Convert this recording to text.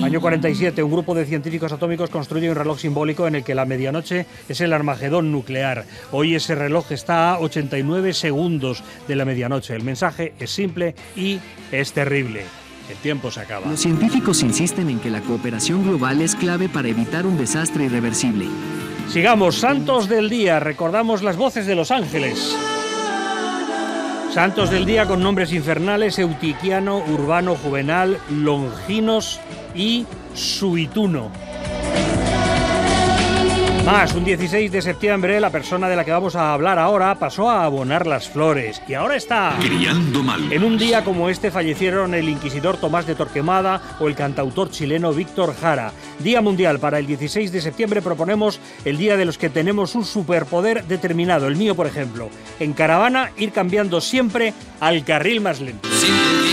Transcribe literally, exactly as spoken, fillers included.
Año cuarenta y siete, un grupo de científicos atómicos construye un reloj simbólico en el que la medianoche es el Armagedón nuclear. Hoy ese reloj está a ochenta y nueve segundos de la medianoche. El mensaje es simple y es terrible. El tiempo se acaba. Los científicos insisten en que la cooperación global es clave para evitar un desastre irreversible. Sigamos, santos del día. Recordamos las voces de los ángeles. Santos del día con nombres infernales: Eutiquiano, Urbano, Juvenal, Longinos y Suituno. Más, un dieciséis de septiembre, la persona de la que vamos a hablar ahora pasó a abonar las flores y ahora está criando mal. En un día como este fallecieron el inquisidor Tomás de Torquemada o el cantautor chileno Víctor Jara. Día mundial para el dieciséis de septiembre. Proponemos el día de los que tenemos un superpoder determinado. El mío, por ejemplo, en caravana ir cambiando siempre al carril más lento. Sí.